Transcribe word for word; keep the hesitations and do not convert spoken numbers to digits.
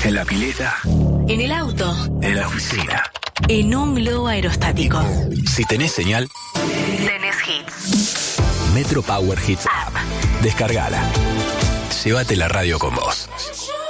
En la pileta. En el auto. En la oficina. En un globo aerostático. Si tenés señal, tenés hits. Metro Power Hits App. Descargala. Llévate la radio con vos.